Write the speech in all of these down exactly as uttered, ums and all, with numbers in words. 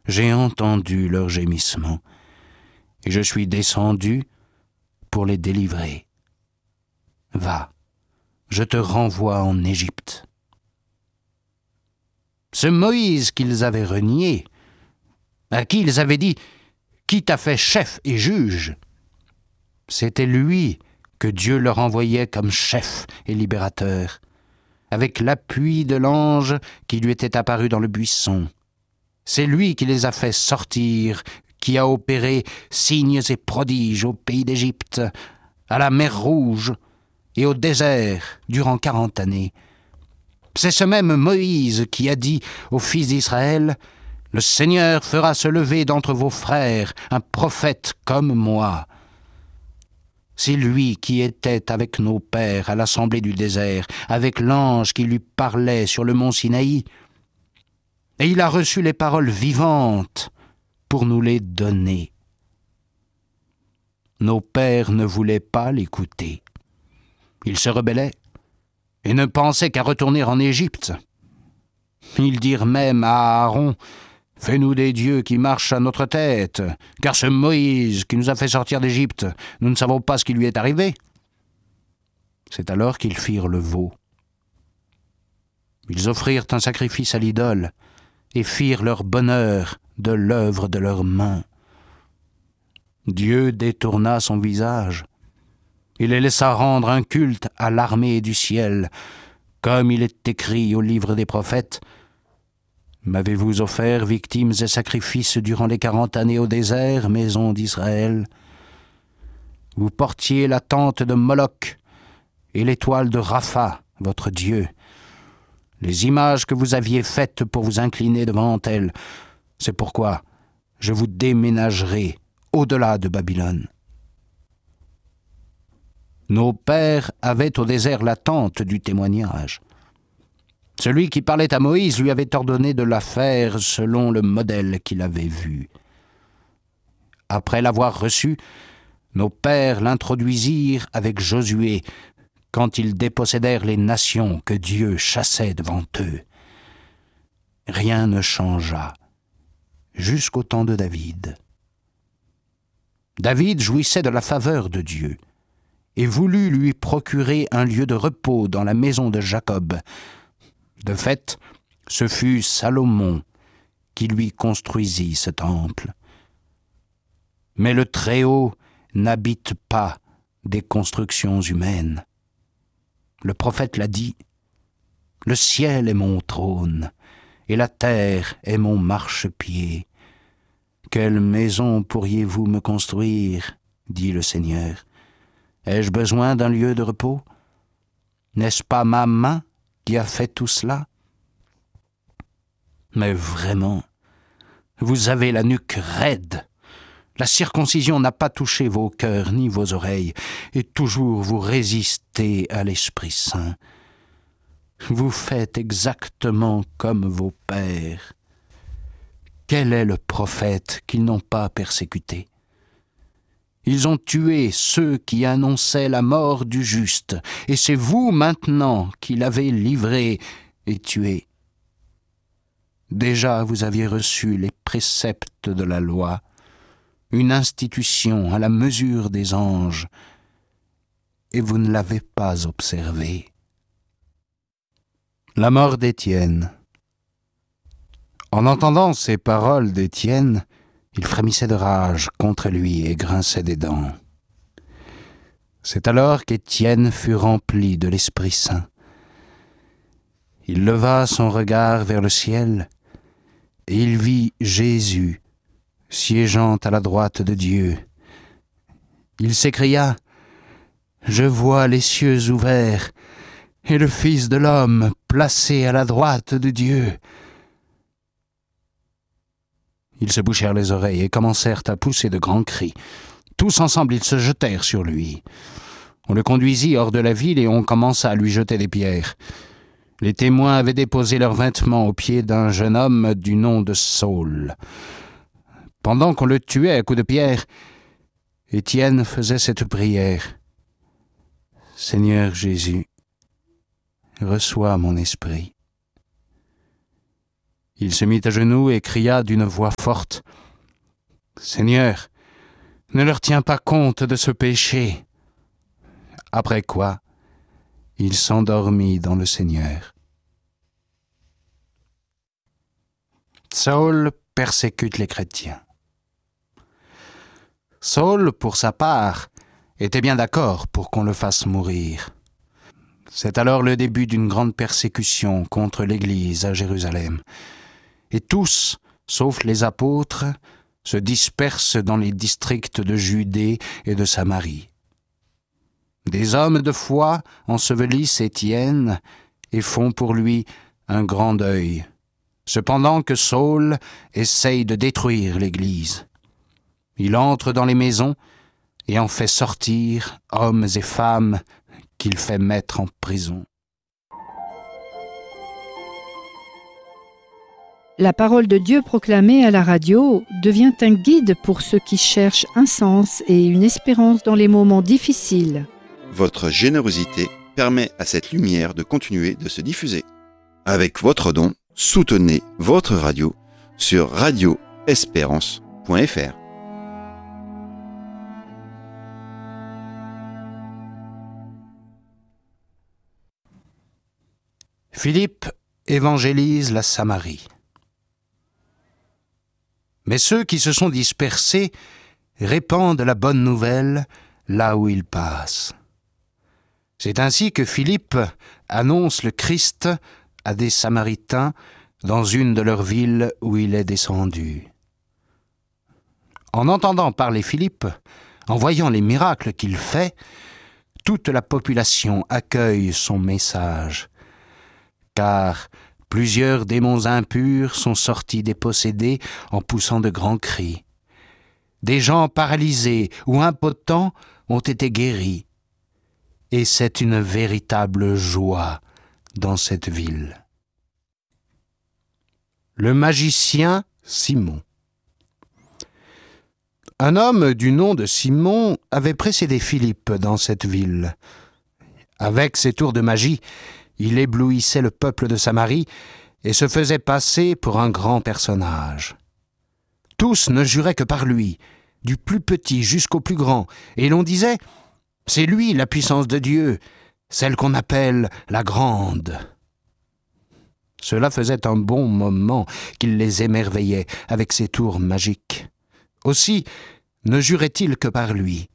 j'ai entendu leurs gémissements, et je suis descendu pour les délivrer. Va, je te renvoie en Égypte. » Ce Moïse qu'ils avaient renié, à qui ils avaient dit « Qui t'a fait chef et juge ?» c'était lui que Dieu leur envoyait comme chef et libérateur, avec l'appui de l'ange qui lui était apparu dans le buisson. C'est lui qui les a fait sortir, qui a opéré signes et prodiges au pays d'Égypte, à la mer Rouge et au désert durant quarante années. C'est ce même Moïse qui a dit aux fils d'Israël « Le Seigneur fera se lever d'entre vos frères un prophète comme moi. » C'est lui qui était avec nos pères à l'assemblée du désert, avec l'ange qui lui parlait sur le mont Sinaï. Et il a reçu les paroles vivantes pour nous les donner. Nos pères ne voulaient pas l'écouter. Ils se rebellaient et ne pensaient qu'à retourner en Égypte. Ils dirent même à Aaron « Fais-nous des dieux qui marchent à notre tête, car ce Moïse qui nous a fait sortir d'Égypte, nous ne savons pas ce qui lui est arrivé. » C'est alors qu'ils firent le veau. Ils offrirent un sacrifice à l'idole et firent leur bonheur de l'œuvre de leurs mains. Dieu détourna son visage. Il les laissa rendre un culte à l'armée du ciel, comme il est écrit au livre des prophètes. M'avez-vous offert victimes et sacrifices durant les quarante années au désert, maison d'Israël? Vous portiez la tente de Moloch et l'étoile de Rapha, votre Dieu. Les images que vous aviez faites pour vous incliner devant elles, c'est pourquoi je vous déménagerai au-delà de Babylone. Nos pères avaient au désert la tente du témoignage. Celui qui parlait à Moïse lui avait ordonné de la faire selon le modèle qu'il avait vu. Après l'avoir reçu, nos pères l'introduisirent avec Josué quand ils dépossédèrent les nations que Dieu chassait devant eux. Rien ne changea jusqu'au temps de David. David jouissait de la faveur de Dieu et voulut lui procurer un lieu de repos dans la maison de Jacob. De fait, ce fut Salomon qui lui construisit ce temple. Mais le Très-Haut n'habite pas des constructions humaines. Le prophète l'a dit, « Le ciel est mon trône, et la terre est mon marchepied. Quelle maison pourriez-vous me construire, dit le Seigneur. Ai-je besoin d'un lieu de repos? N'est-ce pas ma main qui a fait tout cela? Mais vraiment, vous avez la nuque raide. La circoncision n'a pas touché vos cœurs ni vos oreilles, et toujours vous résistez à l'Esprit Saint. Vous faites exactement comme vos pères. Quel est le prophète qu'ils n'ont pas persécuté? Ils ont tué ceux qui annonçaient la mort du juste, et c'est vous maintenant qui l'avez livré et tué. Déjà vous aviez reçu les préceptes de la loi, une institution à la mesure des anges, et vous ne l'avez pas observée. La mort d'Étienne. En entendant ces paroles d'Étienne, il frémissait de rage contre lui et grinçait des dents. C'est alors qu'Étienne fut rempli de l'Esprit Saint. Il leva son regard vers le ciel, et il vit Jésus siégeant à la droite de Dieu. Il s'écria « Je vois les cieux ouverts et le Fils de l'homme placé à la droite de Dieu. » Ils se bouchèrent les oreilles et commencèrent à pousser de grands cris. Tous ensemble, ils se jetèrent sur lui. On le conduisit hors de la ville et on commença à lui jeter des pierres. Les témoins avaient déposé leurs vêtements aux pieds d'un jeune homme du nom de Saul. Pendant qu'on le tuait à coups de pierre, Étienne faisait cette prière. « Seigneur Jésus, reçois mon esprit. » Il se mit à genoux et cria d'une voix forte : « Seigneur, ne leur tiens pas compte de ce péché. » Après quoi, il s'endormit dans le Seigneur. Saül persécute les chrétiens. Saül, pour sa part, était bien d'accord pour qu'on le fasse mourir. C'est alors le début d'une grande persécution contre l'Église à Jérusalem. Et tous, sauf les apôtres, se dispersent dans les districts de Judée et de Samarie. Des hommes de foi ensevelissent Étienne et font pour lui un grand deuil, cependant que Saül essaye de détruire l'Église. Il entre dans les maisons et en fait sortir hommes et femmes qu'il fait mettre en prison. La parole de Dieu proclamée à la radio devient un guide pour ceux qui cherchent un sens et une espérance dans les moments difficiles. Votre générosité permet à cette lumière de continuer de se diffuser. Avec votre don, soutenez votre radio sur radio espérance point f r. Philippe évangélise la Samarie. Mais ceux qui se sont dispersés répandent la bonne nouvelle là où ils passent. C'est ainsi que Philippe annonce le Christ à des Samaritains dans une de leurs villes où il est descendu. En entendant parler Philippe, en voyant les miracles qu'il fait, toute la population accueille son message, car plusieurs démons impurs sont sortis des possédés en poussant de grands cris. Des gens paralysés ou impotents ont été guéris, et c'est une véritable joie dans cette ville. Le magicien Simon. Un homme du nom de Simon avait précédé Philippe dans cette ville. Avec ses tours de magie, il éblouissait le peuple de Samarie et se faisait passer pour un grand personnage. Tous ne juraient que par lui, du plus petit jusqu'au plus grand, et l'on disait « C'est lui la puissance de Dieu, celle qu'on appelle la grande ». Cela faisait un bon moment qu'il les émerveillait avec ses tours magiques. Aussi ne jurait-il que par lui.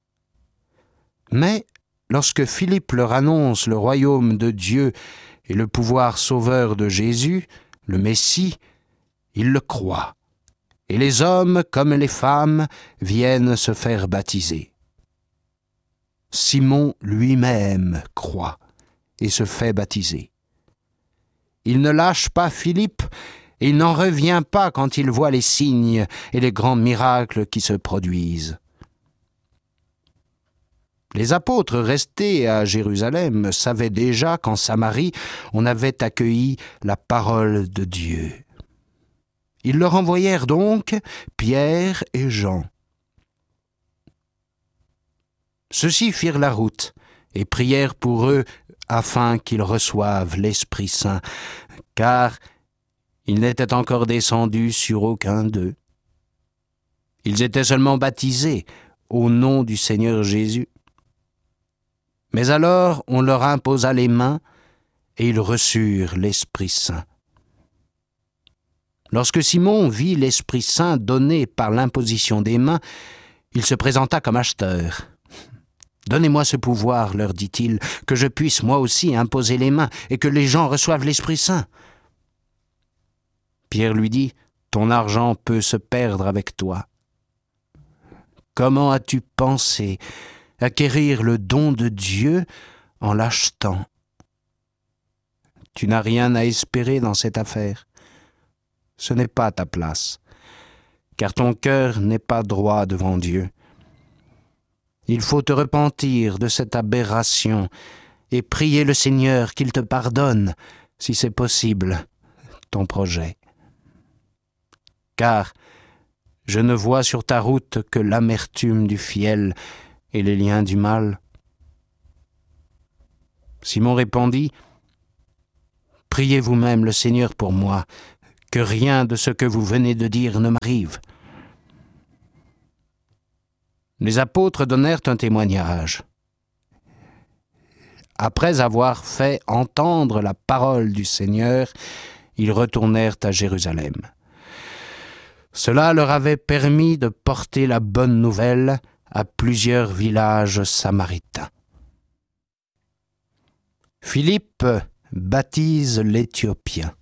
Mais lorsque Philippe leur annonce le royaume de Dieu et le pouvoir sauveur de Jésus, le Messie, ils le croient, et les hommes comme les femmes viennent se faire baptiser. Simon lui-même croit et se fait baptiser. Il ne lâche pas Philippe et il n'en revient pas quand il voit les signes et les grands miracles qui se produisent. Les apôtres restés à Jérusalem savaient déjà qu'en Samarie, on avait accueilli la parole de Dieu. Ils leur envoyèrent donc Pierre et Jean. Ceux-ci firent la route et prièrent pour eux afin qu'ils reçoivent l'Esprit Saint, car il n'était encore descendu sur aucun d'eux. Ils étaient seulement baptisés au nom du Seigneur Jésus. Mais alors on leur imposa les mains et ils reçurent l'Esprit Saint. Lorsque Simon vit l'Esprit Saint donné par l'imposition des mains, il se présenta comme acheteur. « Donnez-moi ce pouvoir, leur dit-il, que je puisse moi aussi imposer les mains et que les gens reçoivent l'Esprit Saint. » Pierre lui dit, « Ton argent peut se perdre avec toi. Comment as-tu pensé acquérir le don de Dieu en l'achetant? Tu n'as rien à espérer dans cette affaire. Ce n'est pas ta place, car ton cœur n'est pas droit devant Dieu. Il faut te repentir de cette aberration et prier le Seigneur qu'il te pardonne, si c'est possible, ton projet. Car je ne vois sur ta route que l'amertume du fiel et les liens du mal. » Simon répondit, « Priez vous-même le Seigneur pour moi, que rien de ce que vous venez de dire ne m'arrive. » Les apôtres donnèrent un témoignage. Après avoir fait entendre la parole du Seigneur, ils retournèrent à Jérusalem. Cela leur avait permis de porter la bonne nouvelle à plusieurs villages samaritains. Philippe baptise l'Éthiopien.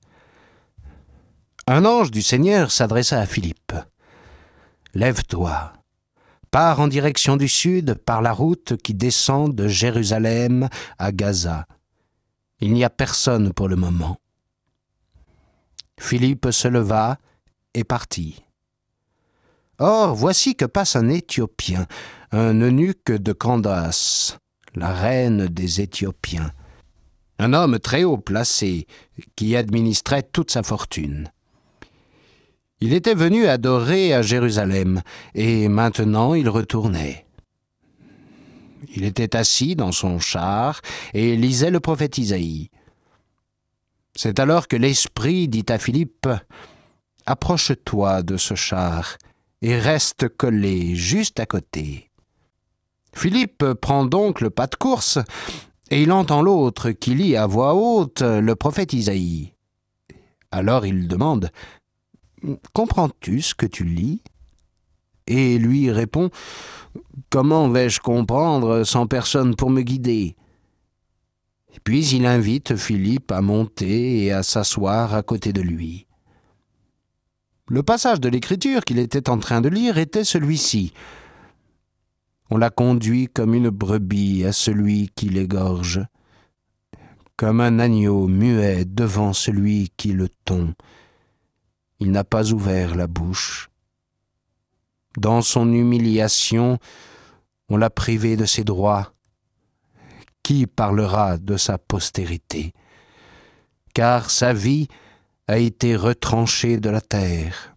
Un ange du Seigneur s'adressa à Philippe. « Lève-toi, pars en direction du sud par la route qui descend de Jérusalem à Gaza. Il n'y a personne pour le moment. » Philippe se leva et partit. Or, voici que passe un Éthiopien, un eunuque de Candace, la reine des Éthiopiens, un homme très haut placé qui administrait toute sa fortune. Il était venu adorer à Jérusalem, et maintenant il retournait. Il était assis dans son char et lisait le prophète Isaïe. C'est alors que l'Esprit dit à Philippe « Approche-toi de ce char et reste collé juste à côté. » Philippe prend donc le pas de course, et il entend l'autre qui lit à voix haute le prophète Isaïe. Alors il demande « Comprends-tu ce que tu lis ?» Et lui répond « Comment vais-je comprendre sans personne pour me guider ?» Puis il invite Philippe à monter et à s'asseoir à côté de lui. Le passage de l'Écriture qu'il était en train de lire était celui-ci. On l'a conduit comme une brebis à celui qui l'égorge, comme un agneau muet devant celui qui le tond. Il n'a pas ouvert la bouche. Dans son humiliation, on l'a privé de ses droits. Qui parlera de sa postérité? Car sa vie a été retranchée de la terre.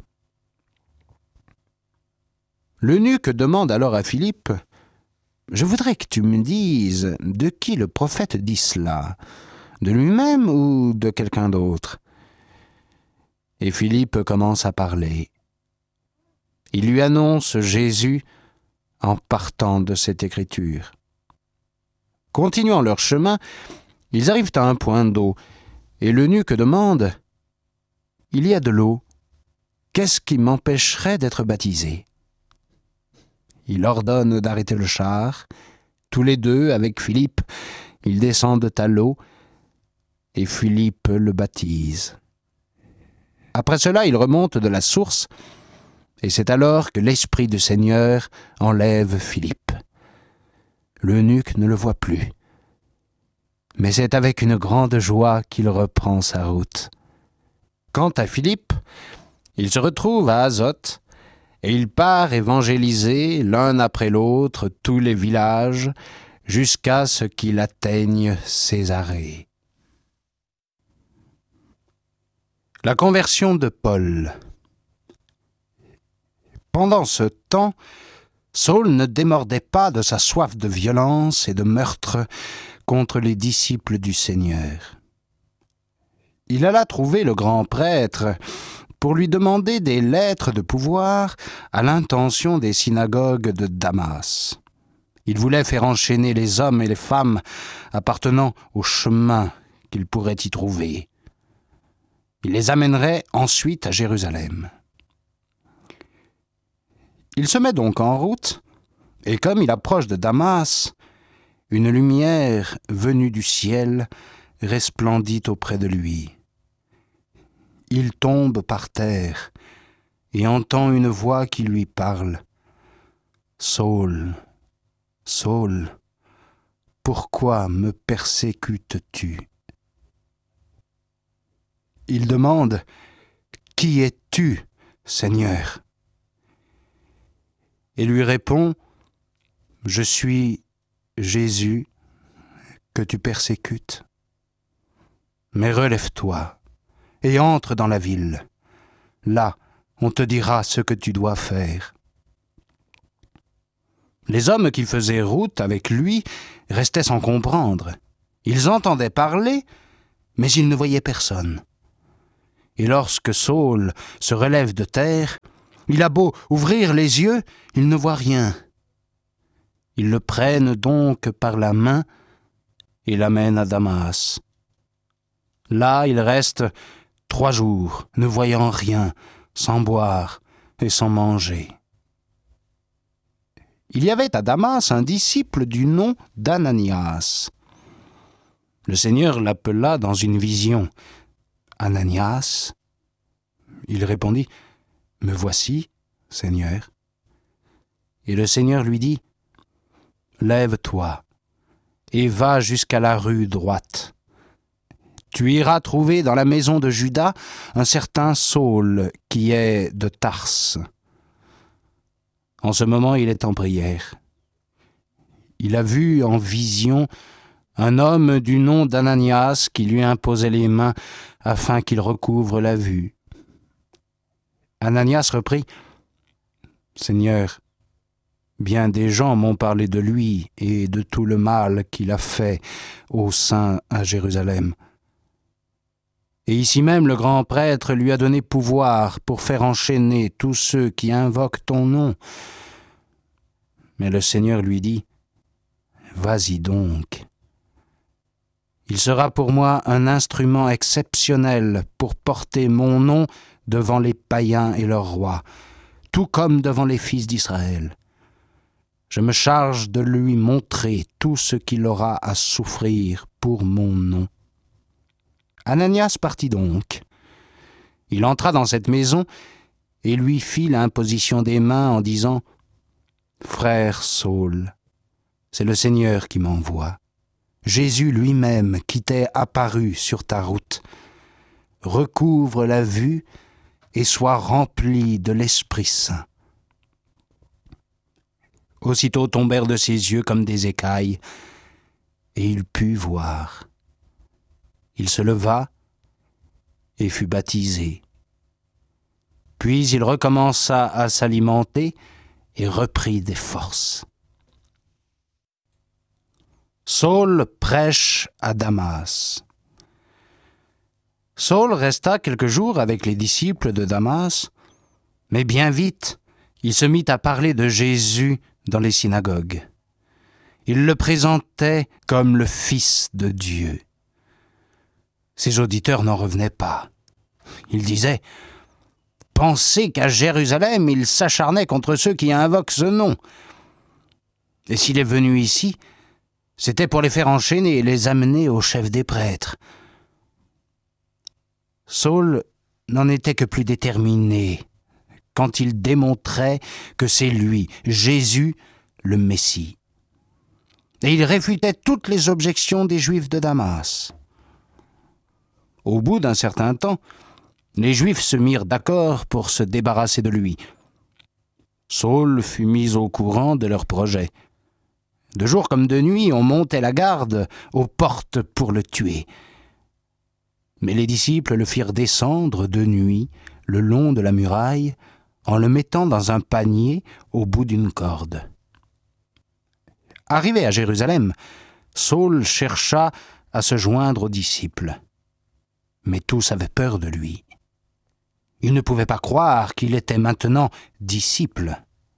L'eunuque demande alors à Philippe « Je voudrais que tu me dises de qui le prophète dit cela, de lui-même ou de quelqu'un d'autre ?» Et Philippe commence à parler. Il lui annonce Jésus en partant de cette écriture. Continuant leur chemin, ils arrivent à un point d'eau, et l'eunuque demande « Il y a de l'eau, qu'est-ce qui m'empêcherait d'être baptisé ?» Il ordonne d'arrêter le char. Tous les deux, avec Philippe, ils descendent à l'eau, et Philippe le baptise. Après cela, il remonte de la source, et c'est alors que l'Esprit du Seigneur enlève Philippe. L'eunuque ne le voit plus, mais c'est avec une grande joie qu'il reprend sa route. Quant à Philippe, il se retrouve à Azote, et il part évangéliser l'un après l'autre tous les villages, jusqu'à ce qu'il atteigne Césarée. La conversion de Paul. Pendant ce temps, Saul ne démordait pas de sa soif de violence et de meurtre contre les disciples du Seigneur. Il alla trouver le grand prêtre pour lui demander des lettres de pouvoir à l'intention des synagogues de Damas. Il voulait faire enchaîner les hommes et les femmes appartenant au chemin qu'il pourrait y trouver. Il les amènerait ensuite à Jérusalem. Il se met donc en route, et comme il approche de Damas, une lumière venue du ciel resplendit auprès de lui. Il tombe par terre et entend une voix qui lui parle. « Saul, Saul, pourquoi me persécutes-tu » Il demande « Qui es-tu, Seigneur ?» Et lui répond « Je suis Jésus que tu persécutes. Mais relève-toi et entre dans la ville. Là, on te dira ce que tu dois faire. » Les hommes qui faisaient route avec lui restaient sans comprendre. Ils entendaient parler, mais ils ne voyaient personne. Et lorsque Saul se relève de terre, il a beau ouvrir les yeux, il ne voit rien. Ils le prennent donc par la main et l'amènent à Damas. Là, il reste trois jours, ne voyant rien, sans boire et sans manger. Il y avait à Damas un disciple du nom d'Ananias. Le Seigneur l'appela dans une vision. « Ananias ?» Il répondit, « Me voici, Seigneur. » Et le Seigneur lui dit, « Lève-toi et va jusqu'à la rue droite. Tu iras trouver dans la maison de Judas un certain Saul qui est de Tarse. En ce moment, il est en prière. Il a vu en vision un homme du nom d'Ananias qui lui imposait les mains afin qu'il recouvre la vue. Ananias reprit, « Seigneur, bien des gens m'ont parlé de lui et de tout le mal qu'il a fait aux saints à Jérusalem. Et ici même le grand prêtre lui a donné pouvoir pour faire enchaîner tous ceux qui invoquent ton nom. » Mais le Seigneur lui dit, « Vas-y donc. Il sera pour moi un instrument exceptionnel pour porter mon nom devant les païens et leurs rois, tout comme devant les fils d'Israël. Je me charge de lui montrer tout ce qu'il aura à souffrir pour mon nom. » Ananias partit donc. Il entra dans cette maison et lui fit l'imposition des mains en disant, « Frère Saul, c'est le Seigneur qui m'envoie. Jésus lui-même qui t'est apparu sur ta route. Recouvre la vue et sois rempli de l'Esprit Saint. » Aussitôt tombèrent de ses yeux comme des écailles, et il put voir. Il se leva et fut baptisé. Puis il recommença à s'alimenter et reprit des forces. Saul prêche à Damas. Saul resta quelques jours avec les disciples de Damas, mais bien vite, il se mit à parler de Jésus dans les synagogues. Il le présentait comme le Fils de Dieu. Ses auditeurs n'en revenaient pas. Ils disaient « Pensez qu'à Jérusalem, il s'acharnait contre ceux qui invoquent ce nom. Et s'il est venu ici, c'était pour les faire enchaîner et les amener au chef des prêtres. » Saul n'en était que plus déterminé quand il démontrait que c'est lui, Jésus, le Messie. Et il réfutait toutes les objections des Juifs de Damas. Au bout d'un certain temps, les Juifs se mirent d'accord pour se débarrasser de lui. Saul fut mis au courant de leur projet. De jour comme de nuit, on montait la garde aux portes pour le tuer. Mais les disciples le firent descendre de nuit le long de la muraille en le mettant dans un panier au bout d'une corde. Arrivé à Jérusalem, Saul chercha à se joindre aux disciples. Mais tous avaient peur de lui. Ils ne pouvaient pas croire qu'il était maintenant disciple.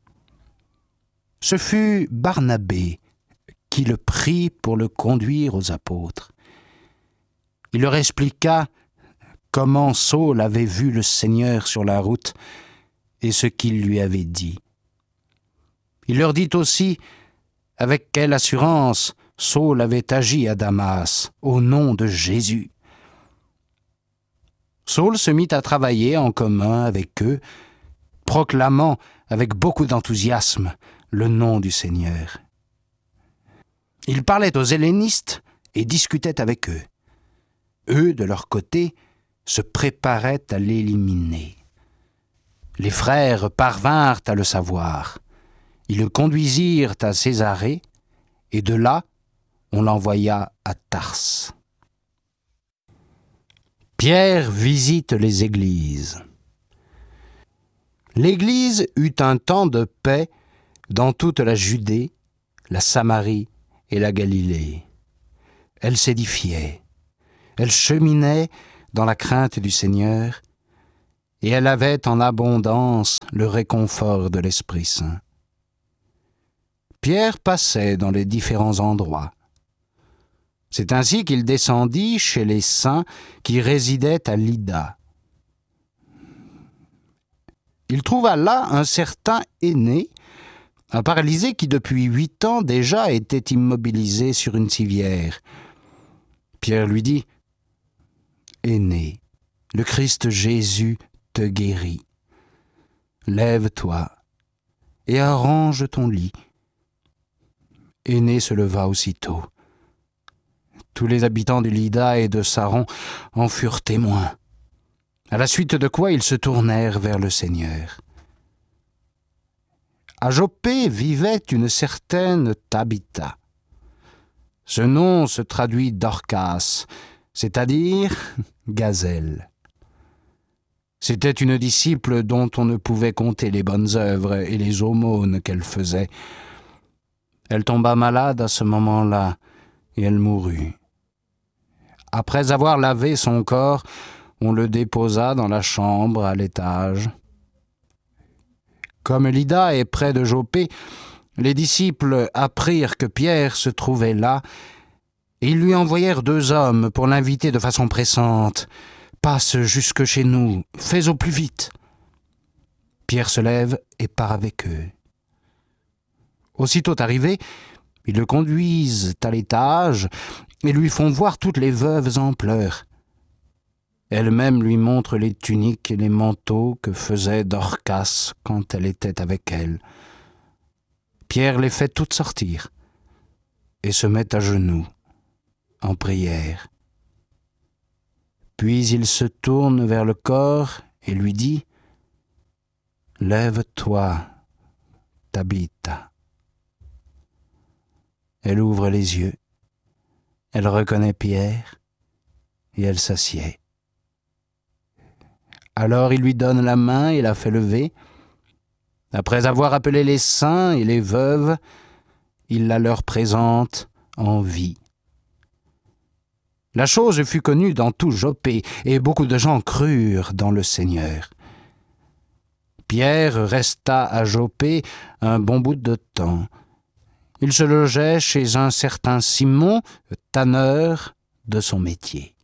Ce fut Barnabé qui le prit pour le conduire aux apôtres. Il leur expliqua comment Saul avait vu le Seigneur sur la route et ce qu'il lui avait dit. Il leur dit aussi avec quelle assurance Saul avait agi à Damas au nom de Jésus. Saul se mit à travailler en commun avec eux, proclamant avec beaucoup d'enthousiasme le nom du Seigneur. Il parlait aux hellénistes et discutait avec eux. Eux, de leur côté, se préparaient à l'éliminer. Les frères parvinrent à le savoir. Ils le conduisirent à Césarée, et de là, on l'envoya à Tarse. Pierre visite les églises. L'Église eut un temps de paix dans toute la Judée, la Samarie et la Galilée. Elle s'édifiait. Elle cheminait dans la crainte du Seigneur et elle avait en abondance le réconfort de l'Esprit Saint. Pierre passait dans les différents endroits. C'est ainsi qu'il descendit chez les saints qui résidaient à Lydda. Il trouva là un certain Énée, un paralysé qui depuis huit ans déjà était immobilisé sur une civière. Pierre lui dit « Énée, le Christ Jésus te guérit. Lève-toi et arrange ton lit. » Énée se leva aussitôt. Tous les habitants de Lydda et de Saron en furent témoins, à la suite de quoi ils se tournèrent vers le Seigneur. À Joppé vivait une certaine Tabitha. Ce nom se traduit Dorcas, c'est-à-dire gazelle. C'était une disciple dont on ne pouvait compter les bonnes œuvres et les aumônes qu'elle faisait. Elle tomba malade à ce moment-là et elle mourut. Après avoir lavé son corps, on le déposa dans la chambre à l'étage. Comme Lydda est près de Joppé, les disciples apprirent que Pierre se trouvait là et ils lui envoyèrent deux hommes pour l'inviter de façon pressante. « Passe jusque chez nous, fais au plus vite !» Pierre se lève et part avec eux. Aussitôt arrivé, ils le conduisent à l'étage et lui font voir toutes les veuves en pleurs. Elle-même lui montre les tuniques et les manteaux que faisait Dorcas quand elle était avec elle. Pierre les fait toutes sortir et se met à genoux, en prière. Puis il se tourne vers le corps et lui dit « Lève-toi, Tabitha ». Elle ouvre les yeux, elle reconnaît Pierre et elle s'assied. Alors il lui donne la main et la fait lever. Après avoir appelé les saints et les veuves, il la leur présente en vie. La chose fut connue dans tout Joppé, et beaucoup de gens crurent dans le Seigneur. Pierre resta à Joppé un bon bout de temps. Il se logeait chez un certain Simon, tanneur de son métier.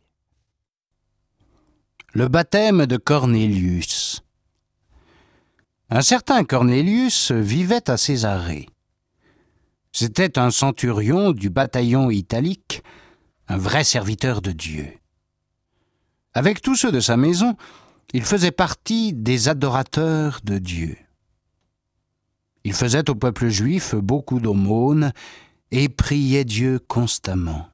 Le baptême de Cornélius. Un certain Cornélius vivait à Césarée. C'était un centurion du bataillon italique, un vrai serviteur de Dieu. Avec tous ceux de sa maison, il faisait partie des adorateurs de Dieu. Il faisait au peuple juif beaucoup d'aumônes et priait Dieu constamment.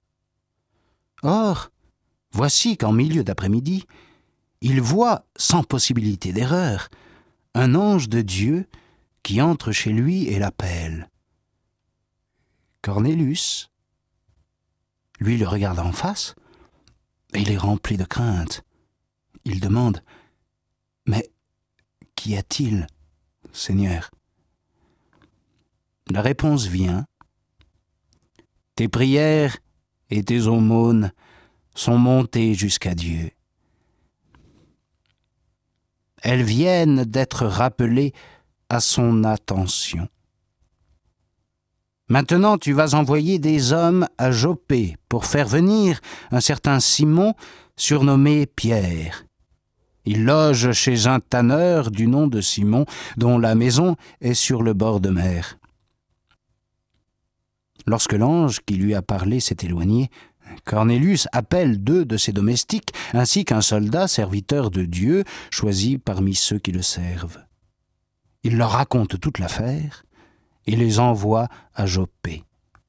Or, voici qu'en milieu d'après-midi, il voit, sans possibilité d'erreur, un ange de Dieu qui entre chez lui et l'appelle. Cornélius, lui, le regarde en face et il est rempli de crainte. Il demande « Mais qu'y a-t-il, Seigneur ?» La réponse vient. « Tes prières et tes aumônes sont montées jusqu'à Dieu. Elles viennent d'être rappelées à son attention. Maintenant, tu vas envoyer des hommes à Joppé pour faire venir un certain Simon, surnommé Pierre. Il loge chez un tanneur du nom de Simon, dont la maison est sur le bord de mer. » Lorsque l'ange qui lui a parlé s'est éloigné, Cornélius appelle deux de ses domestiques, ainsi qu'un soldat serviteur de Dieu, choisi parmi ceux qui le servent. Il leur raconte toute l'affaire et les envoie à Joppé.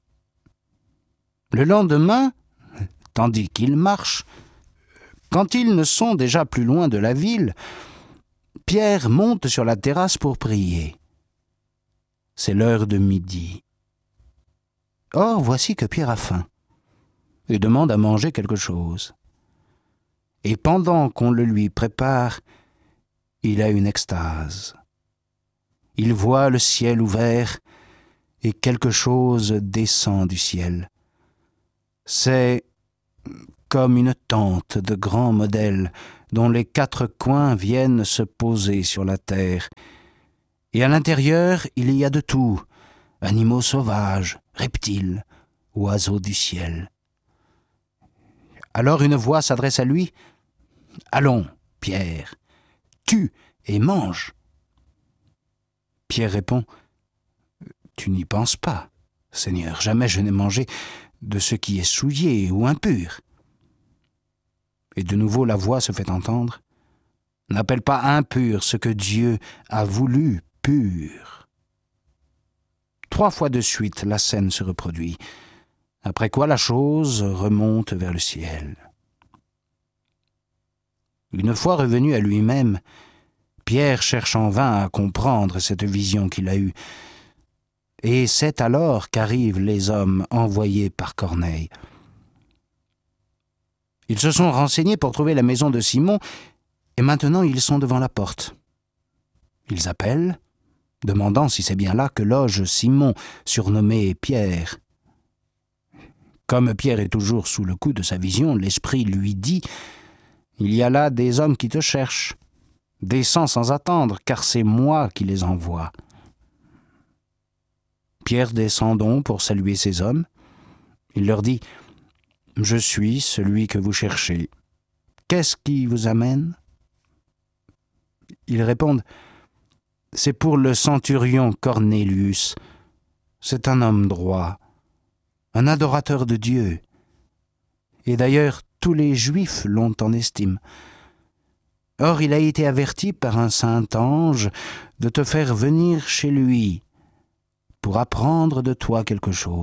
Le lendemain, tandis qu'ils marchent, quand ils ne sont déjà plus loin de la ville, Pierre monte sur la terrasse pour prier. C'est l'heure de midi. Or, voici que Pierre a faim et demande à manger quelque chose. Et pendant qu'on le lui prépare, il a une extase. Il voit le ciel ouvert et quelque chose descend du ciel. C'est comme une tente de grand modèle dont les quatre coins viennent se poser sur la terre. Et à l'intérieur, il y a de tout, animaux sauvages, reptiles, oiseaux du ciel. Alors une voix s'adresse à lui. « Allons, Pierre, tue et mange. » Pierre répond. « Tu n'y penses pas, Seigneur, jamais je n'ai mangé de ce qui est souillé ou impur. » Et de nouveau la voix se fait entendre. « N'appelle pas impur ce que Dieu a voulu pur. » Trois fois de suite, la scène se reproduit, après quoi la chose remonte vers le ciel. Une fois revenu à lui-même, Pierre cherche en vain à comprendre cette vision qu'il a eue. Et c'est alors qu'arrivent les hommes envoyés par Corneille. Ils se sont renseignés pour trouver la maison de Simon, et maintenant ils sont devant la porte. Ils appellent, demandant si c'est bien là que loge Simon, surnommé Pierre. Comme Pierre est toujours sous le coup de sa vision, l'esprit lui dit « Il y a là des hommes qui te cherchent. Descends sans attendre, car c'est moi qui les envoie. » Pierre descend donc pour saluer ces hommes. Il leur dit « Je suis celui que vous cherchez. Qu'est-ce qui vous amène ?» Ils répondent « C'est pour le centurion Cornélius. C'est un homme droit, un adorateur de Dieu. Et d'ailleurs, tous les Juifs l'ont en estime. Or, il a été averti par un saint ange de te faire venir chez lui pour apprendre de toi quelque chose. »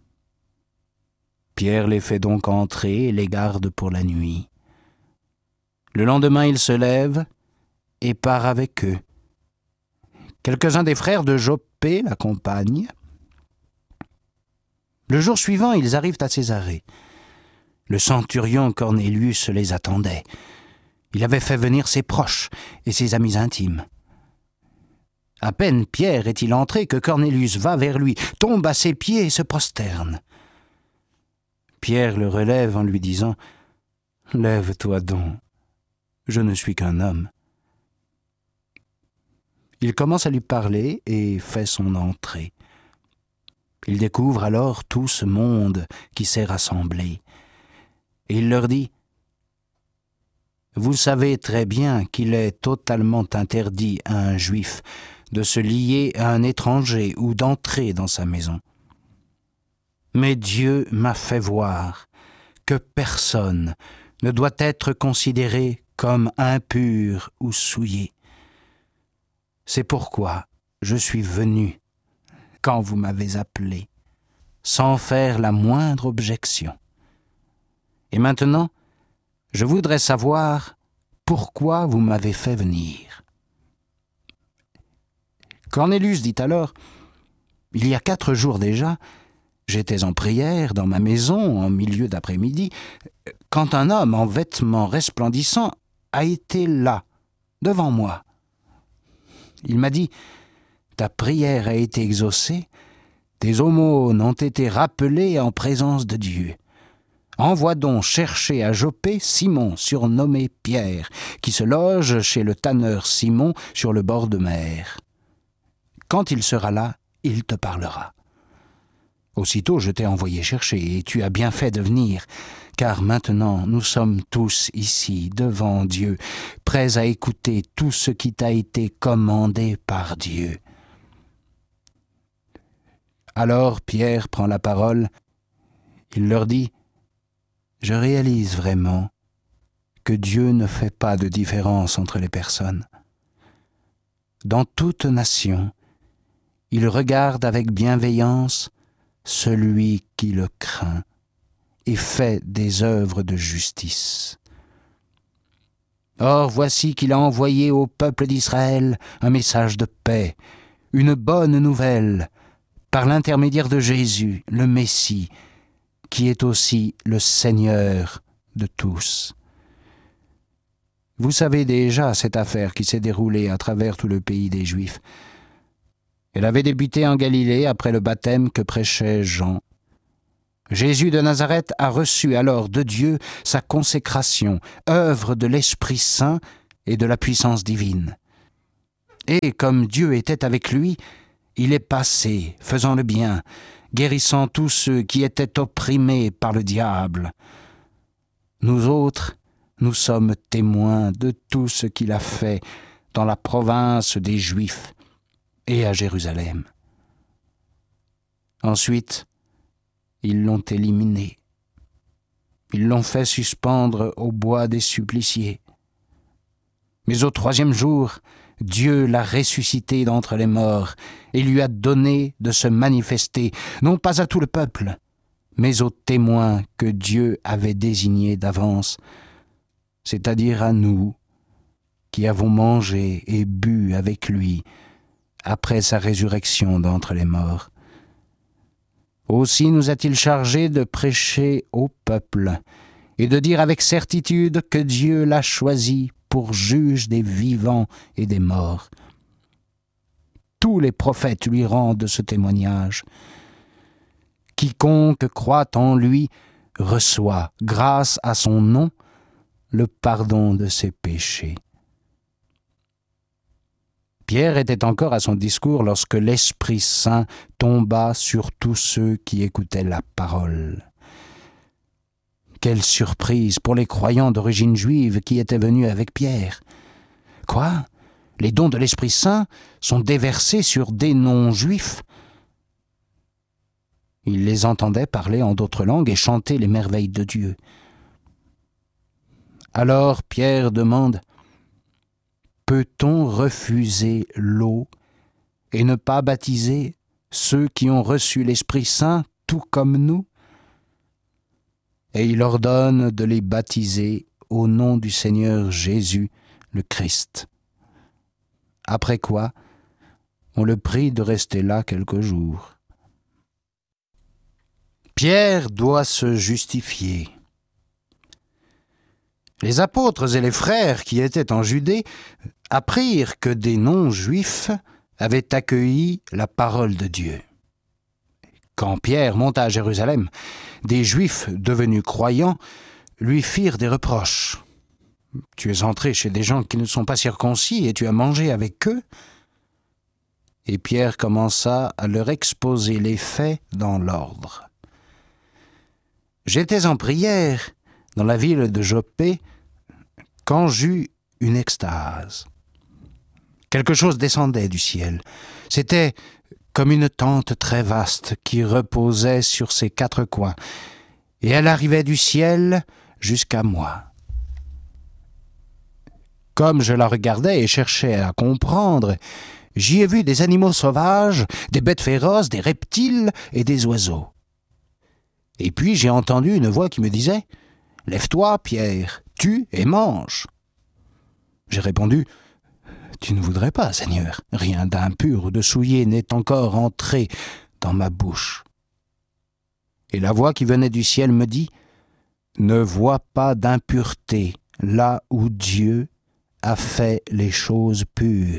Pierre les fait donc entrer et les garde pour la nuit. Le lendemain, il se lève et part avec eux. Quelques-uns des frères de Joppé l'accompagnent. Le jour suivant, ils arrivent à Césarée. Le centurion Cornélius les attendait. Il avait fait venir ses proches et ses amis intimes. À peine Pierre est-il entré que Cornélius va vers lui, tombe à ses pieds et se prosterne. Pierre le relève en lui disant « Lève-toi donc, je ne suis qu'un homme. » Il commence à lui parler et fait son entrée. Il découvre alors tout ce monde qui s'est rassemblé. Et il leur dit « Vous savez très bien qu'il est totalement interdit à un juif de se lier à un étranger ou d'entrer dans sa maison. Mais Dieu m'a fait voir que personne ne doit être considéré comme impur ou souillé. C'est pourquoi je suis venu, quand vous m'avez appelé, sans faire la moindre objection. Et maintenant, je voudrais savoir pourquoi vous m'avez fait venir. » Cornélius dit alors, « Il y a quatre jours déjà, j'étais en prière dans ma maison en milieu d'après-midi, quand un homme en vêtements resplendissants a été là, devant moi. Il m'a dit, « Ta prière a été exaucée, tes aumônes ont été rappelées en présence de Dieu. Envoie donc chercher à Joppé Simon, surnommé Pierre, qui se loge chez le tanneur Simon sur le bord de mer. Quand il sera là, il te parlera. » Aussitôt je t'ai envoyé chercher, et tu as bien fait de venir, car maintenant nous sommes tous ici, devant Dieu, prêts à écouter tout ce qui t'a été commandé par Dieu. Alors Pierre prend la parole, il leur dit, « Je réalise vraiment que Dieu ne fait pas de différence entre les personnes. Dans toute nation, il regarde avec bienveillance celui qui le craint et fait des œuvres de justice. Or, voici qu'il a envoyé au peuple d'Israël un message de paix, une bonne nouvelle, par l'intermédiaire de Jésus, le Messie, qui est aussi le Seigneur de tous. Vous savez déjà cette affaire qui s'est déroulée à travers tout le pays des Juifs. Elle avait débuté en Galilée après le baptême que prêchait Jean. Jésus de Nazareth a reçu alors de Dieu sa consécration, œuvre de l'Esprit Saint et de la puissance divine. Et comme Dieu était avec lui, il est passé, faisant le bien, guérissant tous ceux qui étaient opprimés par le diable. Nous autres, nous sommes témoins de tout ce qu'il a fait dans la province des Juifs et à Jérusalem. Ensuite, ils l'ont éliminé. Ils l'ont fait suspendre au bois des suppliciés. Mais au troisième jour, Dieu l'a ressuscité d'entre les morts et lui a donné de se manifester, non pas à tout le peuple, mais aux témoins que Dieu avait désignés d'avance, c'est-à-dire à nous, qui avons mangé et bu avec lui après sa résurrection d'entre les morts. Aussi nous a-t-il chargé de prêcher au peuple et de dire avec certitude que Dieu l'a choisi pour juge des vivants et des morts. Tous les prophètes lui rendent ce témoignage. Quiconque croit en lui reçoit, grâce à son nom, le pardon de ses péchés. Pierre était encore à son discours lorsque l'Esprit Saint tomba sur tous ceux qui écoutaient la parole. Quelle surprise pour les croyants d'origine juive qui étaient venus avec Pierre. Quoi ? Les dons de l'Esprit Saint sont déversés sur des non-juifs ? Ils les entendaient parler en d'autres langues et chanter les merveilles de Dieu. Alors Pierre demande « Peut-on refuser l'eau et ne pas baptiser ceux qui ont reçu l'Esprit Saint tout comme nous ?» Et il ordonne de les baptiser au nom du Seigneur Jésus, le Christ. Après quoi, on le prie de rester là quelques jours. Pierre doit se justifier. Les apôtres et les frères qui étaient en Judée apprirent que des non-juifs avaient accueilli la parole de Dieu. Quand Pierre monta à Jérusalem, des Juifs devenus croyants lui firent des reproches. « Tu es entré chez des gens qui ne sont pas circoncis et tu as mangé avec eux ?» Et Pierre commença à leur exposer les faits dans l'ordre. « J'étais en prière dans la ville de Joppé quand j'eus une extase. Quelque chose descendait du ciel. C'était comme une tente très vaste qui reposait sur ses quatre coins, et elle arrivait du ciel jusqu'à moi. Comme je la regardais et cherchais à comprendre, j'y ai vu des animaux sauvages, des bêtes féroces, des reptiles et des oiseaux. Et puis j'ai entendu une voix qui me disait « Lève-toi, Pierre, tue et mange !» J'ai répondu « Tu ne voudrais pas, Seigneur, rien d'impur ou de souillé n'est encore entré dans ma bouche. » Et la voix qui venait du ciel me dit « Ne vois pas d'impureté là où Dieu a fait les choses pures. »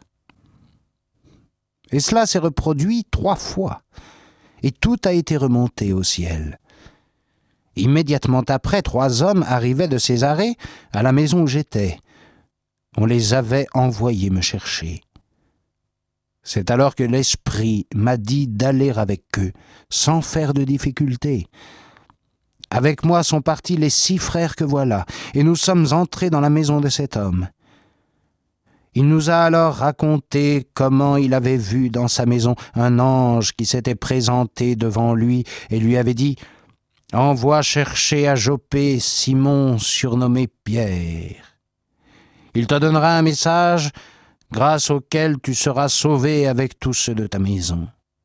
Et cela s'est reproduit trois fois, et tout a été remonté au ciel. Immédiatement après, trois hommes arrivaient de Césarée à la maison où j'étais. On les avait envoyés me chercher. C'est alors que l'Esprit m'a dit d'aller avec eux, sans faire de difficulté. Avec moi sont partis les six frères que voilà, et nous sommes entrés dans la maison de cet homme. Il nous a alors raconté comment il avait vu dans sa maison un ange qui s'était présenté devant lui et lui avait dit « Envoie chercher à Joppé Simon surnommé Pierre. Il te donnera un message grâce auquel tu seras sauvé avec tous ceux de ta maison. »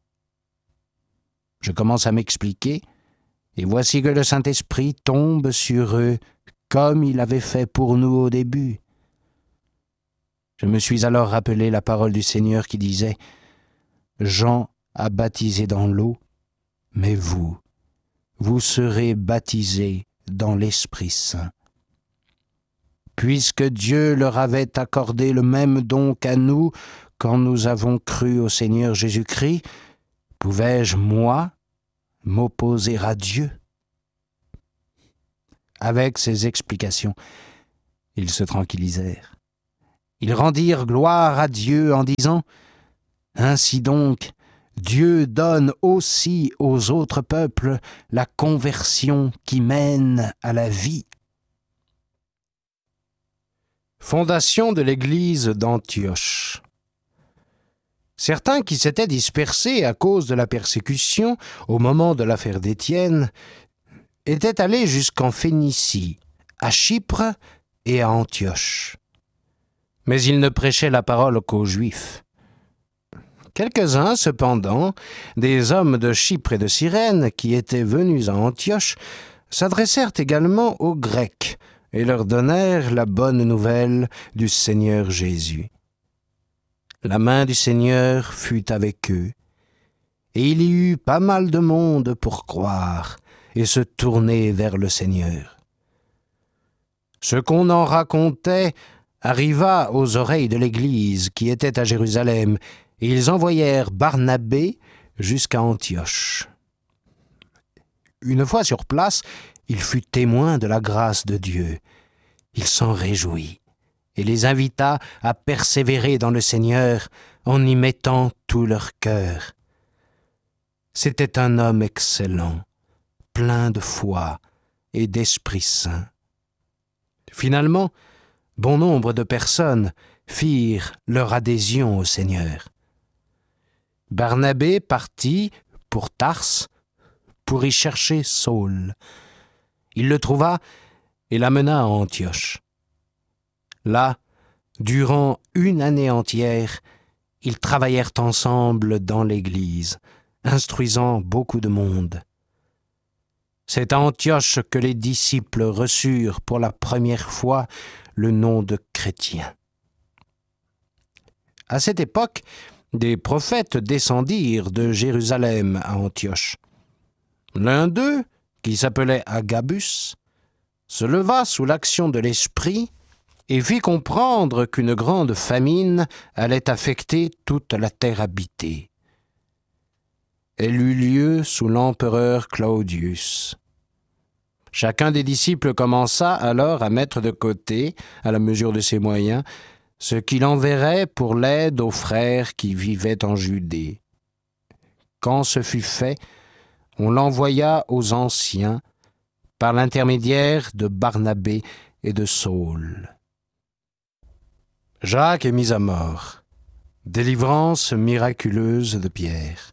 Je commence à m'expliquer, et voici que le Saint-Esprit tombe sur eux comme il avait fait pour nous au début. Je me suis alors rappelé la parole du Seigneur qui disait « Jean a baptisé dans l'eau, mais vous, vous serez baptisés dans l'Esprit Saint. » Puisque Dieu leur avait accordé le même don qu'à nous quand nous avons cru au Seigneur Jésus-Christ, pouvais-je, moi, m'opposer à Dieu? Avec ces explications, ils se tranquillisèrent. Ils rendirent gloire à Dieu en disant « Ainsi donc, Dieu donne aussi aux autres peuples la conversion qui mène à la vie. » Fondation de l'église d'Antioche. Certains qui s'étaient dispersés à cause de la persécution au moment de l'affaire d'Étienne étaient allés jusqu'en Phénicie, à Chypre et à Antioche. Mais ils ne prêchaient la parole qu'aux Juifs. Quelques-uns, cependant, des hommes de Chypre et de Cyrène qui étaient venus à Antioche, s'adressèrent également aux Grecs et leur donnèrent la bonne nouvelle du Seigneur Jésus. La main du Seigneur fut avec eux, et il y eut pas mal de monde pour croire et se tourner vers le Seigneur. Ce qu'on en racontait arriva aux oreilles de l'Église qui était à Jérusalem, et ils envoyèrent Barnabé jusqu'à Antioche. Une fois sur place, il fut témoin de la grâce de Dieu. Il s'en réjouit et les invita à persévérer dans le Seigneur en y mettant tout leur cœur. C'était un homme excellent, plein de foi et d'Esprit Saint. Finalement, bon nombre de personnes firent leur adhésion au Seigneur. Barnabé partit pour Tarse pour y chercher Saul. Il le trouva et l'amena à Antioche. Là, durant une année entière, ils travaillèrent ensemble dans l'Église, instruisant beaucoup de monde. C'est à Antioche que les disciples reçurent pour la première fois le nom de chrétiens. À cette époque, des prophètes descendirent de Jérusalem à Antioche. L'un d'eux, qui s'appelait Agabus, se leva sous l'action de l'Esprit et fit comprendre qu'une grande famine allait affecter toute la terre habitée. Elle eut lieu sous l'empereur Claudius. Chacun des disciples commença alors à mettre de côté, à la mesure de ses moyens, ce qu'il enverrait pour l'aide aux frères qui vivaient en Judée. Quand ce fut fait, on l'envoya aux anciens par l'intermédiaire de Barnabé et de Saul. Jacques est mis à mort. Délivrance miraculeuse de Pierre.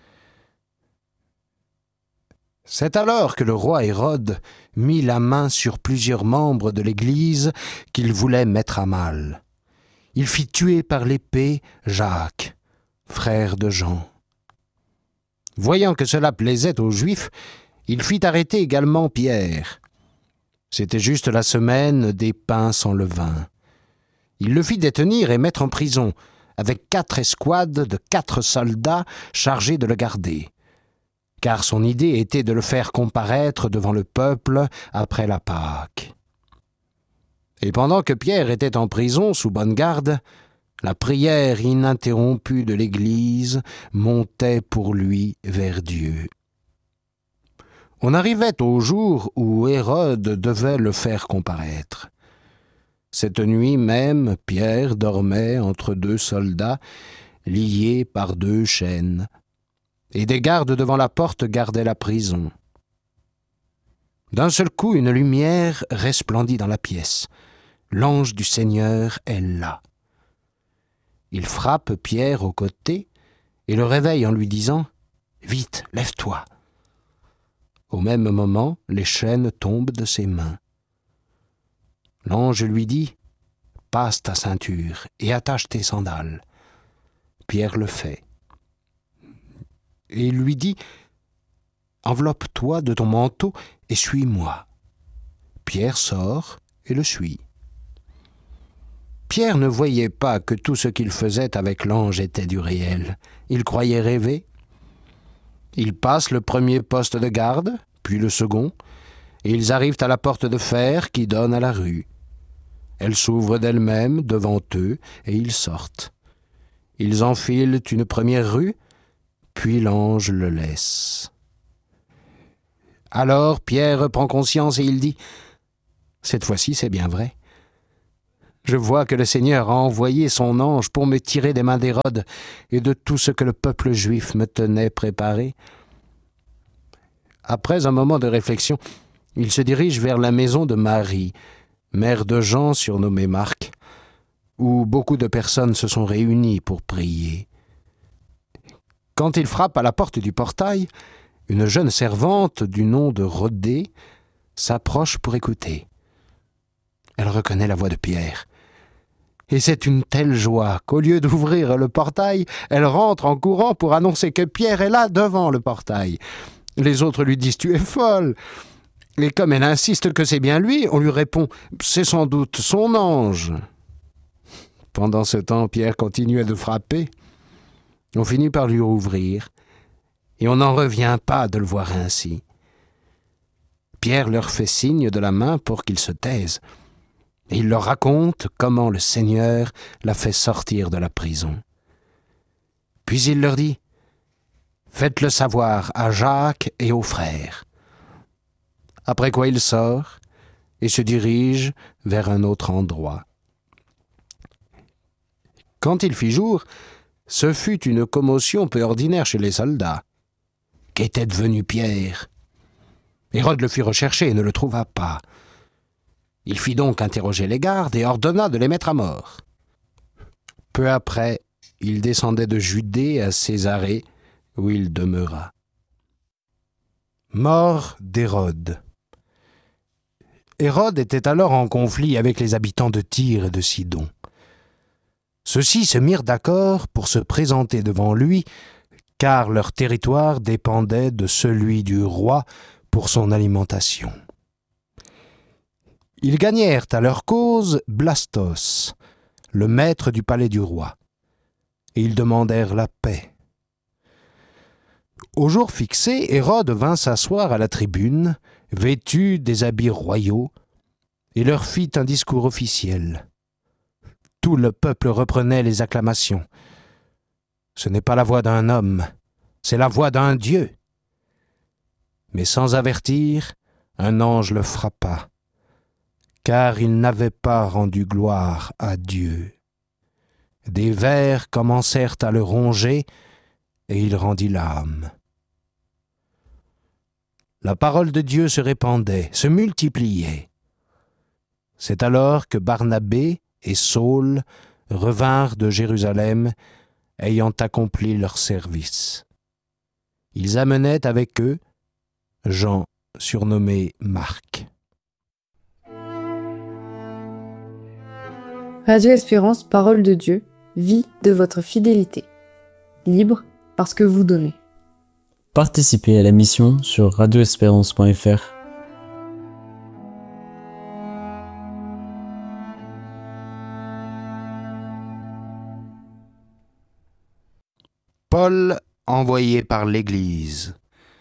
C'est alors que le roi Hérode mit la main sur plusieurs membres de l'Église qu'il voulait mettre à mal. Il fit tuer par l'épée Jacques, frère de Jean. Voyant que cela plaisait aux Juifs, il fit arrêter également Pierre. C'était juste la semaine des pains sans levain. Il le fit détenir et mettre en prison, avec quatre escouades de quatre soldats chargés de le garder, car son idée était de le faire comparaître devant le peuple après la Pâque. Et pendant que Pierre était en prison sous bonne garde, la prière ininterrompue de l'Église montait pour lui vers Dieu. On arrivait au jour où Hérode devait le faire comparaître. Cette nuit même, Pierre dormait entre deux soldats, liés par deux chaînes, et des gardes devant la porte gardaient la prison. D'un seul coup, une lumière resplendit dans la pièce. L'ange du Seigneur est là. Il frappe Pierre au côté et le réveille en lui disant « Vite, lève-toi !» Au même moment, les chaînes tombent de ses mains. L'ange lui dit « Passe ta ceinture et attache tes sandales. » Pierre le fait. Et il lui dit « Enveloppe-toi de ton manteau et suis-moi. » Pierre sort et le suit. Pierre ne voyait pas que tout ce qu'il faisait avec l'ange était du réel. Il croyait rêver. Ils passent le premier poste de garde, puis le second, et ils arrivent à la porte de fer qui donne à la rue. Elle s'ouvre d'elle-même devant eux, et ils sortent. Ils enfilent une première rue, puis l'ange le laisse. Alors Pierre reprend conscience et il dit « Cette fois-ci, c'est bien vrai. Je vois que le Seigneur a envoyé son ange pour me tirer des mains d'Hérode et de tout ce que le peuple juif me tenait préparé. » Après un moment de réflexion, il se dirige vers la maison de Marie, mère de Jean surnommé Marc, où beaucoup de personnes se sont réunies pour prier. Quand il frappe à la porte du portail, une jeune servante du nom de Rhodée s'approche pour écouter. Elle reconnaît la voix de Pierre. Et c'est une telle joie qu'au lieu d'ouvrir le portail, elle rentre en courant pour annoncer que Pierre est là devant le portail. Les autres lui disent « Tu es folle !» Et comme elle insiste que c'est bien lui, on lui répond « C'est sans doute son ange !» Pendant ce temps, Pierre continuait de frapper. On finit par lui ouvrir, et on n'en revient pas de le voir ainsi. Pierre leur fait signe de la main pour qu'ils se taisent, et il leur raconte comment le Seigneur l'a fait sortir de la prison. Puis il leur dit « Faites-le savoir à Jacques et aux frères. » Après quoi il sort et se dirige vers un autre endroit. Quand il fit jour, ce fut une commotion peu ordinaire chez les soldats. Qu'était devenu Pierre ? Hérode le fit rechercher et ne le trouva pas. Il fit donc interroger les gardes et ordonna de les mettre à mort. Peu après, il descendait de Judée à Césarée, où il demeura. Mort d'Hérode. Hérode était alors en conflit avec les habitants de Tyr et de Sidon. Ceux-ci se mirent d'accord pour se présenter devant lui, car leur territoire dépendait de celui du roi pour son alimentation. Ils gagnèrent à leur cause Blastos, le maître du palais du roi, et ils demandèrent la paix. Au jour fixé, Hérode vint s'asseoir à la tribune, vêtu des habits royaux, et leur fit un discours officiel. Tout le peuple reprenait les acclamations. Ce n'est pas la voix d'un homme, c'est la voix d'un Dieu. Mais sans avertir, un ange le frappa, car il n'avait pas rendu gloire à Dieu. Des vers commencèrent à le ronger, et il rendit l'âme. La parole de Dieu se répandait, se multipliait. C'est alors que Barnabé et Saul revinrent de Jérusalem, ayant accompli leur service. Ils amenaient avec eux Jean, surnommé Marc. Radio Espérance, parole de Dieu, vie de votre fidélité. Libre parce que vous donnez. Participez à la mission sur radio espérance point f r. Paul, envoyé par l'Église.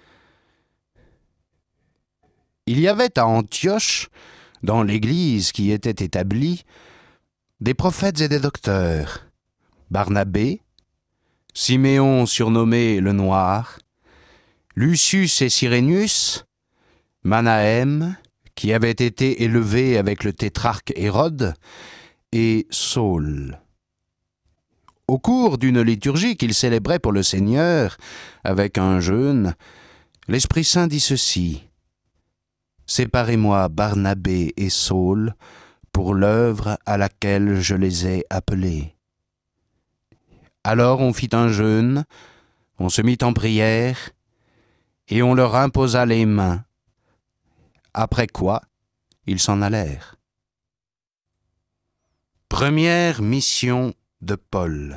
Il y avait à Antioche, dans l'Église qui était établie, des prophètes et des docteurs, Barnabé, Siméon surnommé le Noir, Lucius et Cyrénius, Manahem, qui avait été élevé avec le tétrarque Hérode, et Saul. Au cours d'une liturgie qu'il célébrait pour le Seigneur, avec un jeûne, l'Esprit Saint dit ceci : « Séparez-moi Barnabé et Saul pour l'œuvre à laquelle je les ai appelés. » Alors on fit un jeûne, on se mit en prière, et on leur imposa les mains, après quoi ils s'en allèrent. Première mission de Paul.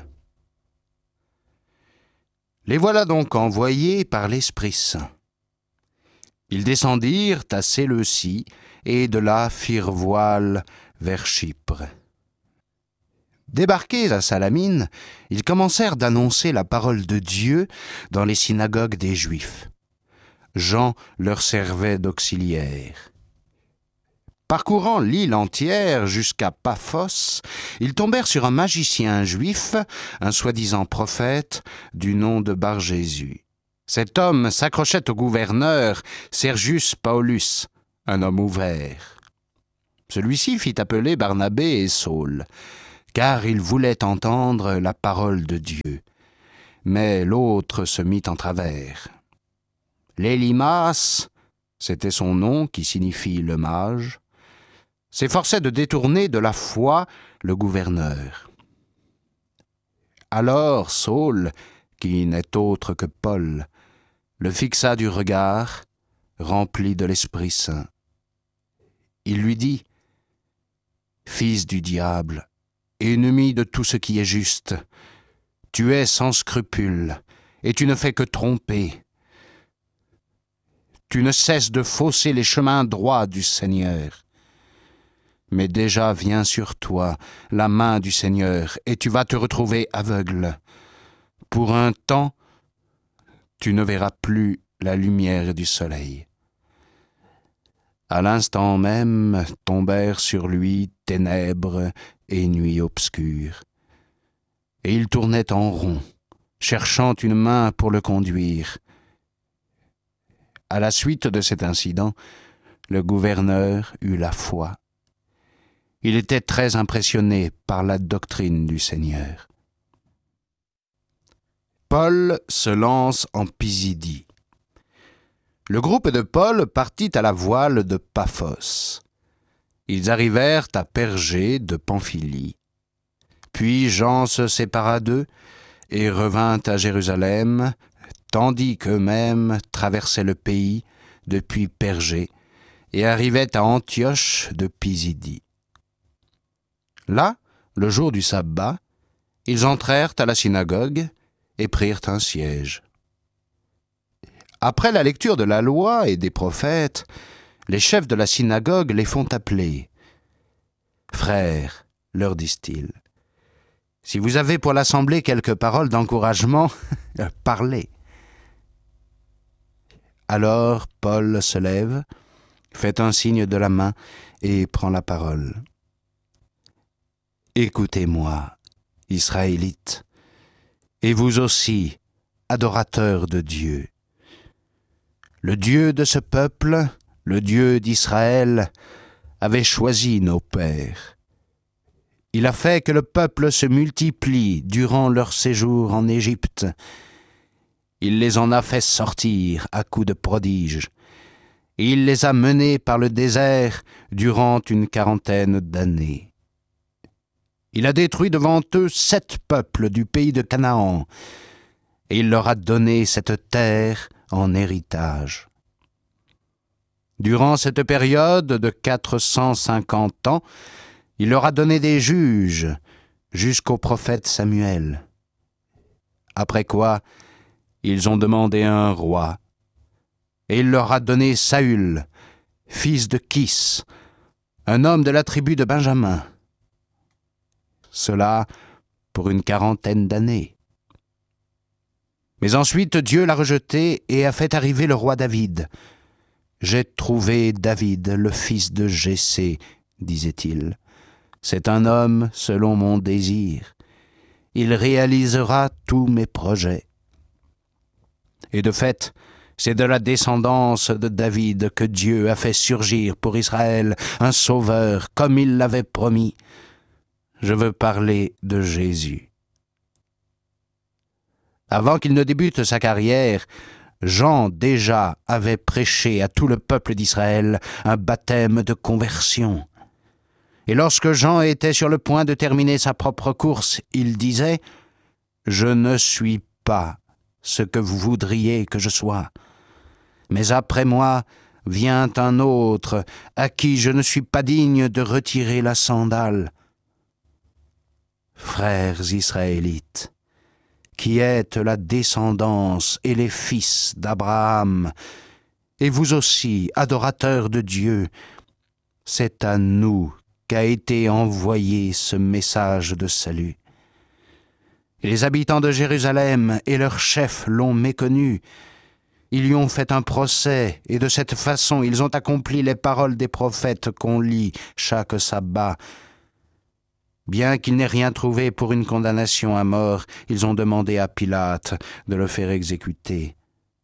Les voilà donc envoyés par l'Esprit Saint. Ils descendirent à Séleucie et de là firent voile vers Chypre. Débarqués à Salamine, ils commencèrent d'annoncer la parole de Dieu dans les synagogues des Juifs. Jean leur servait d'auxiliaire. Parcourant l'île entière jusqu'à Paphos, ils tombèrent sur un magicien juif, un soi-disant prophète, du nom de Bar-Jésus. Cet homme s'accrochait au gouverneur Sergius Paulus, un homme ouvert. Celui-ci fit appeler Barnabé et Saul, car il voulait entendre la parole de Dieu. Mais l'autre se mit en travers. L'Élimas, c'était son nom qui signifie le mage, s'efforçait de détourner de la foi le gouverneur. Alors Saul, qui n'est autre que Paul, le fixa du regard, rempli de l'Esprit Saint. Il lui dit : « Fils du diable, ennemi de tout ce qui est juste, tu es sans scrupule, et tu ne fais que tromper. Tu ne cesses de fausser les chemins droits du Seigneur. Mais déjà vient sur toi la main du Seigneur, et tu vas te retrouver aveugle. Pour un temps, tu ne verras plus la lumière du soleil. » À l'instant même tombèrent sur lui ténèbres et nuit obscure. Et il tournait en rond, cherchant une main pour le conduire. À la suite de cet incident, le gouverneur eut la foi. Il était très impressionné par la doctrine du Seigneur. Paul se lance en Pisidie. Le groupe de Paul partit à la voile de Paphos. Ils arrivèrent à Pergé de Pamphylie. Puis Jean se sépara d'eux et revint à Jérusalem, tandis qu'eux-mêmes traversaient le pays depuis Pergé et arrivaient à Antioche de Pisidie. Là, le jour du sabbat, ils entrèrent à la synagogue et prirent un siège. Après la lecture de la loi et des prophètes, les chefs de la synagogue les font appeler. « Frères, leur disent-ils, si vous avez pour l'assemblée quelques paroles d'encouragement, parlez. » Alors Paul se lève, fait un signe de la main et prend la parole. « Écoutez-moi, Israélites, et vous aussi, adorateurs de Dieu. Le Dieu de ce peuple, le Dieu d'Israël, avait choisi nos pères. Il a fait que le peuple se multiplie durant leur séjour en Égypte. Il les en a fait sortir à coups de prodiges. Et il les a menés par le désert durant une quarantaine d'années. Il a détruit devant eux sept peuples du pays de Canaan, et il leur a donné cette terre en héritage. Durant cette période de quatre cent cinquante ans, il leur a donné des juges jusqu'au prophète Samuel. Après quoi, ils ont demandé un roi, et il leur a donné Saül, fils de Kis, un homme de la tribu de Benjamin. Cela pour une quarantaine d'années. Mais ensuite Dieu l'a rejeté et a fait arriver le roi David. « J'ai trouvé David, le fils de Jessé, disait-il. C'est un homme selon mon désir. Il réalisera tous mes projets. » Et de fait, c'est de la descendance de David que Dieu a fait surgir pour Israël un sauveur, comme il l'avait promis. Je veux parler de Jésus. Avant qu'il ne débute sa carrière, Jean déjà avait prêché à tout le peuple d'Israël un baptême de conversion. Et lorsque Jean était sur le point de terminer sa propre course, il disait « Je ne suis pas ce que vous voudriez que je sois, mais après moi vient un autre à qui je ne suis pas digne de retirer la sandale. » Frères israélites, qui êtes la descendance et les fils d'Abraham, et vous aussi, adorateurs de Dieu, c'est à nous qu'a été envoyé ce message de salut. Et les habitants de Jérusalem et leurs chefs l'ont méconnu. Ils lui ont fait un procès, et de cette façon ils ont accompli les paroles des prophètes qu'on lit chaque sabbat. Bien qu'ils n'aient rien trouvé pour une condamnation à mort, ils ont demandé à Pilate de le faire exécuter.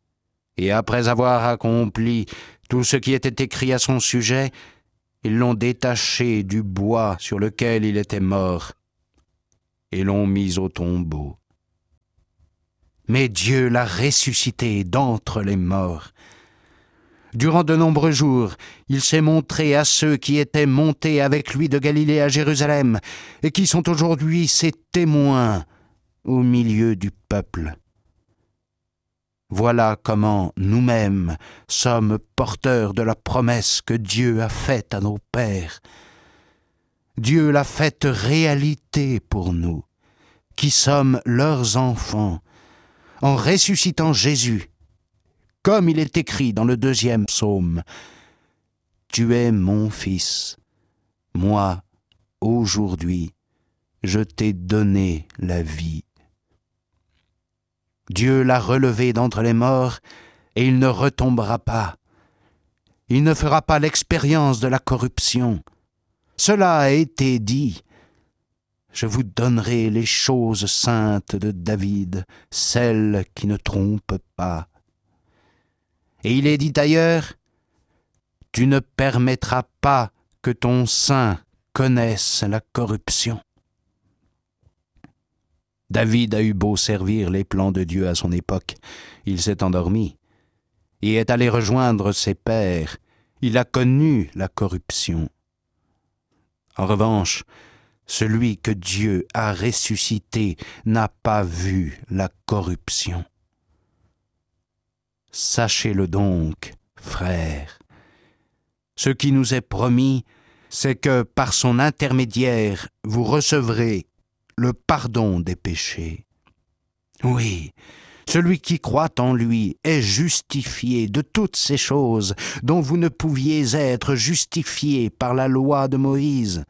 Et après avoir accompli tout ce qui était écrit à son sujet, ils l'ont détaché du bois sur lequel il était mort et l'ont mis au tombeau. Mais Dieu l'a ressuscité d'entre les morts. Durant de nombreux jours, il s'est montré à ceux qui étaient montés avec lui de Galilée à Jérusalem et qui sont aujourd'hui ses témoins au milieu du peuple. Voilà comment nous-mêmes sommes porteurs de la promesse que Dieu a faite à nos pères. Dieu l'a faite réalité pour nous, qui sommes leurs enfants, en ressuscitant Jésus, comme il est écrit dans le deuxième psaume. « Tu es mon fils, moi, aujourd'hui, je t'ai donné la vie. » Dieu l'a relevé d'entre les morts et il ne retombera pas. Il ne fera pas l'expérience de la corruption. Cela a été dit. Je vous donnerai les choses saintes de David, celles qui ne trompent pas. Et il est dit ailleurs, tu ne permettras pas que ton sein connaisse la corruption. David a eu beau servir les plans de Dieu à son époque, il s'est endormi et est allé rejoindre ses pères. Il a connu la corruption. En revanche, celui que Dieu a ressuscité n'a pas vu la corruption. Sachez-le donc, frères, ce qui nous est promis, c'est que par son intermédiaire, vous recevrez le pardon des péchés. Oui, celui qui croit en lui est justifié de toutes ces choses dont vous ne pouviez être justifiés par la loi de Moïse.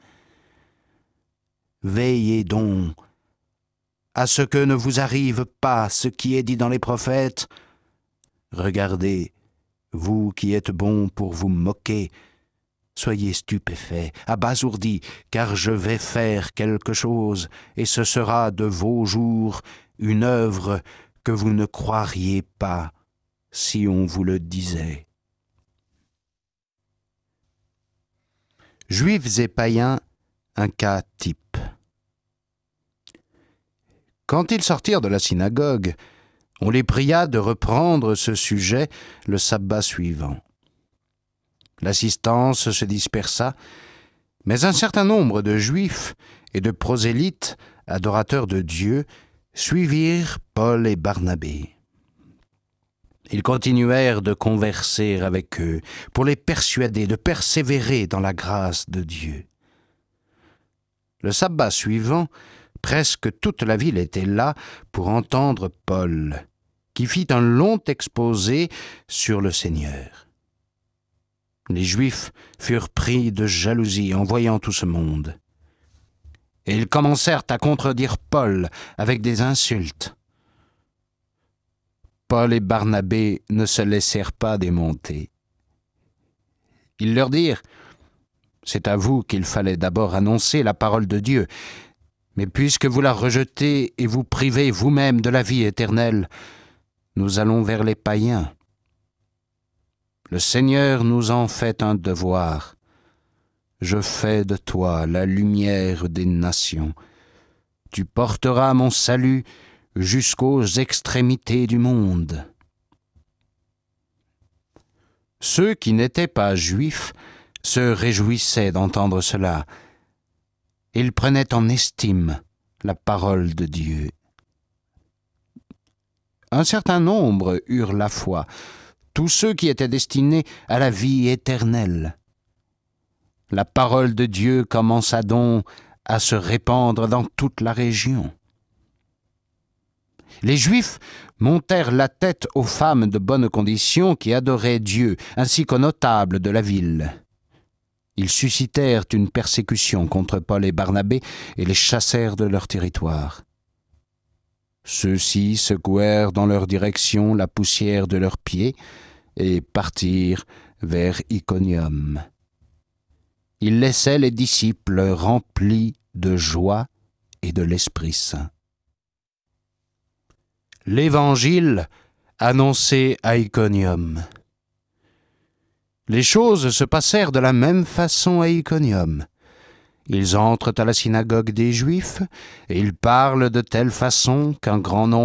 Veillez donc à ce que ne vous arrive pas ce qui est dit dans les prophètes. Regardez, vous qui êtes bons pour vous moquer, soyez stupéfaits, abasourdis, car je vais faire quelque chose, et ce sera de vos jours une œuvre que vous ne croiriez pas si on vous le disait. Juifs et païens, un cas type. Quand ils sortirent de la synagogue, on les pria de reprendre ce sujet le sabbat suivant. L'assistance se dispersa, mais un certain nombre de Juifs et de prosélytes, adorateurs de Dieu, suivirent Paul et Barnabé. Ils continuèrent de converser avec eux pour les persuader de persévérer dans la grâce de Dieu. Le sabbat suivant, presque toute la ville était là pour entendre Paul, qui fit un long exposé sur le Seigneur. Les Juifs furent pris de jalousie en voyant tout ce monde. Et ils commencèrent à contredire Paul avec des insultes. Paul et Barnabé ne se laissèrent pas démonter. Ils leur dirent, « C'est à vous qu'il fallait d'abord annoncer la parole de Dieu, mais puisque vous la rejetez et vous privez vous-même de la vie éternelle, nous allons vers les païens. Le Seigneur nous en fait un devoir. Je fais de toi la lumière des nations. Tu porteras mon salut jusqu'aux extrémités du monde. » Ceux qui n'étaient pas juifs se réjouissaient d'entendre cela. Ils prenaient en estime la parole de Dieu. Un certain nombre eurent la foi, tous ceux qui étaient destinés à la vie éternelle. La parole de Dieu commença donc à se répandre dans toute la région. Les Juifs montèrent la tête aux femmes de bonne condition qui adoraient Dieu, ainsi qu'aux notables de la ville. Ils suscitèrent une persécution contre Paul et Barnabé et les chassèrent de leur territoire. Ceux-ci secouèrent dans leur direction la poussière de leurs pieds et partirent vers Iconium. Ils laissaient les disciples remplis de joie et de l'Esprit Saint. L'Évangile annoncé à Iconium. Les choses se passèrent de la même façon à Iconium. Ils entrent à la synagogue des Juifs, et ils parlent de telle façon qu'un grand nombre